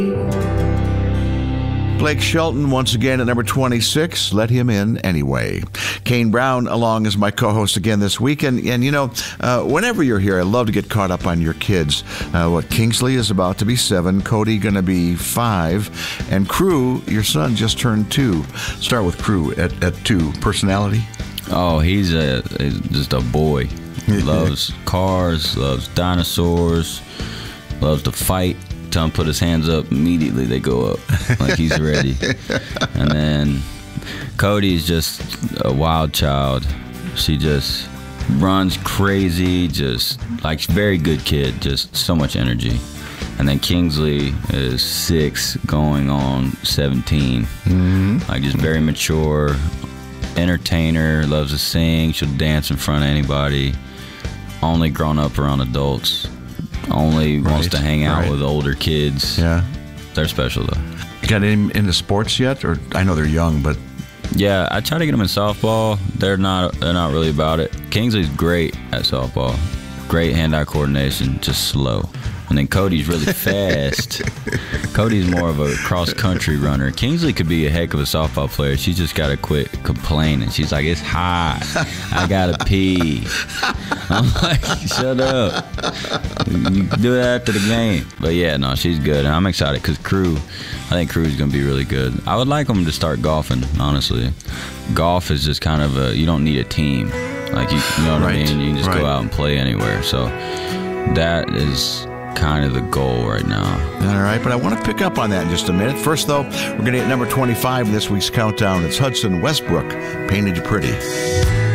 Blake Shelton once again at number 26. Let him in anyway. Kane Brown along as my co-host again this week. And you know, whenever you're here, I love to get caught up on your kids. Kingsley is about to be 7. Cody going to be 5. And Crew, your son, just turned 2. Start with Crew at 2. Personality? Oh, he's just a boy. He loves cars, loves dinosaurs, loves to fight. Tell him to put his hands up, immediately they go up like he's ready. And then Cody's just a wild child. She just runs crazy, just like very good kid, just so much energy. And then Kingsley is 6 going on 17. Like just very mature, entertainer, loves to sing, she'll dance in front of anybody. Only grown up around adults. Only wants to hang out with older kids. Yeah. They're special, though. You got any into sports yet? Or I know they're young, but... Yeah, I try to get them in softball. They're not really about it. Kingsley's great at softball. Great hand-eye coordination, just slow. And then Cody's really fast. Cody's more of a cross-country runner. Kingsley could be a heck of a softball player. She's just got to quit complaining. She's like, it's hot. I got to pee. I'm like, shut up. You do that after the game. But yeah, no, she's good. And I'm excited because I think Crew's going to be really good. I would like them to start golfing, honestly. Golf is just kind of you don't need a team. Like, you know what I mean? You can just go out and play anywhere. So that is kind of the goal right now. All right, but I want to pick up on that in just a minute. First, though, we're going to get number 25 in this week's countdown. It's Hudson Westbrook, Painted You Pretty.